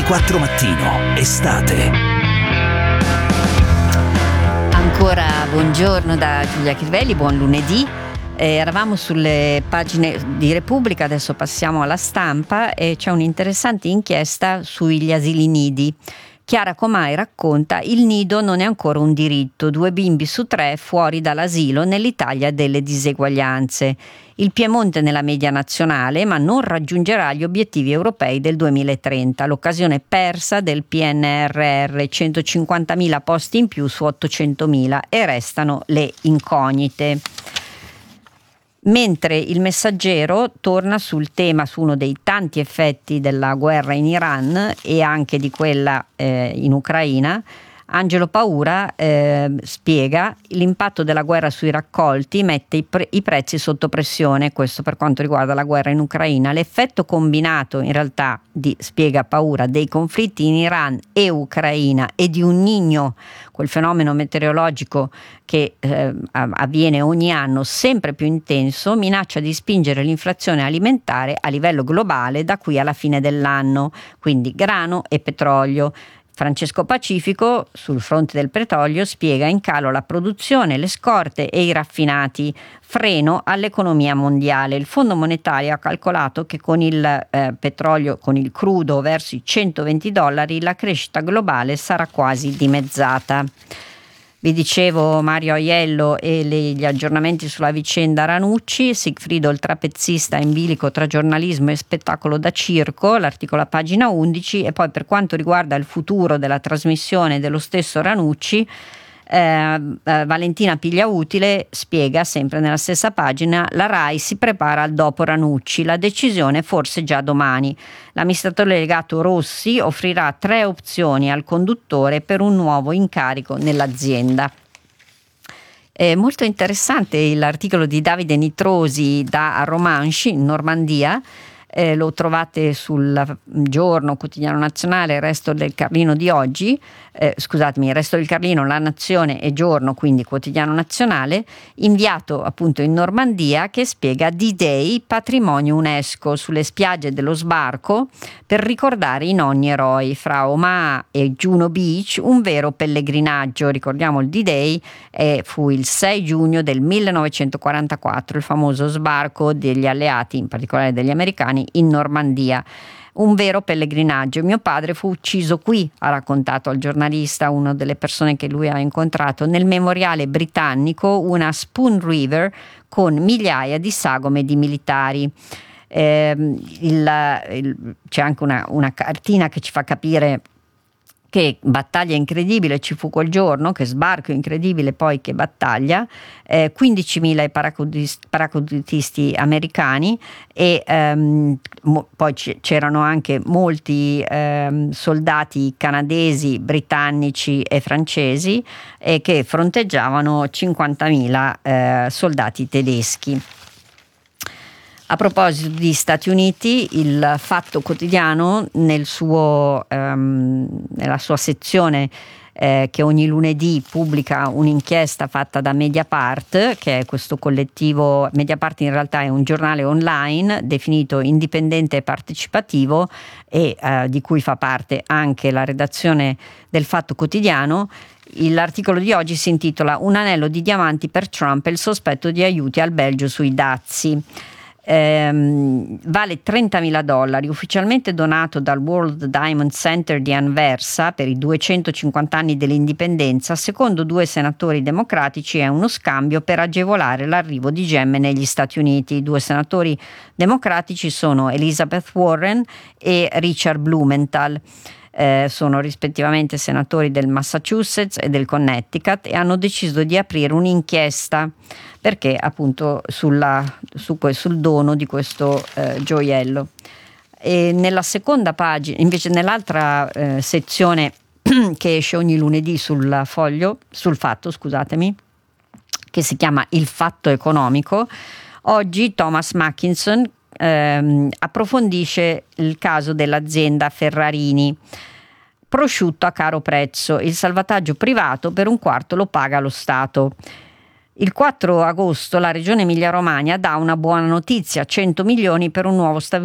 24 Mattino, estate. Ancora buongiorno da Giulia Crivelli, buon lunedì. Eravamo sulle pagine di Repubblica, adesso passiamo alla Stampa e c'è un'interessante inchiesta sugli asili nidi. Chiara Comai racconta: il nido non è ancora un diritto, 2 bimbi su 3 fuori dall'asilo nell'Italia delle diseguaglianze. Il Piemonte nella media nazionale, ma non raggiungerà gli obiettivi europei del 2030, l'occasione persa del PNRR, 150.000 posti in più su 800.000 e restano le incognite. Mentre il Messaggero torna sul tema, su uno dei tanti effetti della guerra in Iran e anche di quella in Ucraina, Angelo Paura spiega: l'impatto della guerra sui raccolti mette i prezzi sotto pressione, questo per quanto riguarda la guerra in Ucraina. L'effetto combinato in realtà, spiega Paura, dei conflitti in Iran e Ucraina e di un Niño, quel fenomeno meteorologico che avviene ogni anno sempre più intenso, minaccia di spingere l'inflazione alimentare a livello globale da qui alla fine dell'anno, quindi grano e petrolio. Francesco Pacifico, sul fronte del petrolio, spiega: in calo la produzione, le scorte e i raffinati, freno all'economia mondiale. Il Fondo Monetario ha calcolato che con il petrolio, con il crudo verso i $120, la crescita globale sarà quasi dimezzata. Vi dicevo Mario Aiello e gli aggiornamenti sulla vicenda Ranucci. Sigfrido il trapezzista in bilico tra giornalismo e spettacolo da circo, l'articolo a pagina 11. E poi, per quanto riguarda il futuro della trasmissione dello stesso Ranucci, Valentina Pigliautile spiega, sempre nella stessa pagina: la RAI si prepara al dopo Ranucci, la decisione forse già domani. L'amministratore delegato Rossi offrirà 3 opzioni al conduttore per un nuovo incarico nell'azienda. È molto interessante l'articolo di Davide Nitrosi da Romanche, in Normandia. Lo trovate sul Giorno, Quotidiano Nazionale, il Resto del Carlino di oggi, il Resto del Carlino, La Nazione e Giorno, quindi Quotidiano Nazionale, inviato appunto in Normandia, che spiega D-Day, patrimonio UNESCO, sulle spiagge dello sbarco per ricordare i nonni eroi. Fra Omaha e Juno Beach, un vero pellegrinaggio. Ricordiamo, il D-Day fu il 6 giugno del 1944, il famoso sbarco degli alleati, in particolare degli americani, in Normandia. Un vero pellegrinaggio. Mio padre fu ucciso qui, ha raccontato al giornalista una delle persone che lui ha incontrato, nel memoriale britannico, una Spoon River con migliaia di sagome di militari. C'è anche una cartina che ci fa capire che battaglia incredibile ci fu quel giorno, che sbarco incredibile, poi che battaglia, 15.000 paracadutisti americani e poi c'erano anche molti soldati canadesi, britannici e francesi che fronteggiavano 50.000 soldati tedeschi. A proposito di Stati Uniti, il Fatto Quotidiano nella sua sezione che ogni lunedì pubblica un'inchiesta fatta da Mediapart, che è questo collettivo. Mediapart in realtà è un giornale online definito indipendente e partecipativo e di cui fa parte anche la redazione del Fatto Quotidiano. L'articolo di oggi si intitola: Un anello di diamanti per Trump e il sospetto di aiuti al Belgio sui dazi. Vale $30.000, ufficialmente donato dal World Diamond Center di Anversa per i 250 anni dell'indipendenza. Secondo 2 senatori democratici è uno scambio per agevolare l'arrivo di gemme negli Stati Uniti. I 2 senatori democratici sono Elizabeth Warren e Richard Blumenthal. Sono rispettivamente senatori del Massachusetts e del Connecticut e hanno deciso di aprire un'inchiesta perché appunto sul dono di questo gioiello. E nella seconda pagina, invece, nell'altra sezione che esce ogni lunedì sul Fatto, che si chiama Il Fatto Economico, oggi Thomas Mackinson approfondisce il caso dell'azienda Ferrarini. Prosciutto a caro prezzo, il salvataggio privato per un quarto lo paga lo Stato. Il 4 agosto la Regione Emilia-Romagna dà una buona notizia: 100 milioni per un nuovo